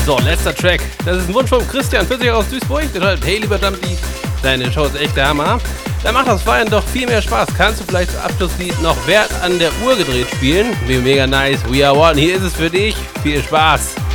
So, letzter Track. Das ist ein Wunsch von Christian, 40 aus Duisburg. Der schreibt, hey lieber Dumpy, deine Show ist echt der Hammer. Da macht das Feiern doch viel mehr Spaß. Kannst du vielleicht zum Abschlusslied noch Wert an der Uhr gedreht spielen? Wie mega nice. We are one. Hier ist es für dich. Viel Spaß.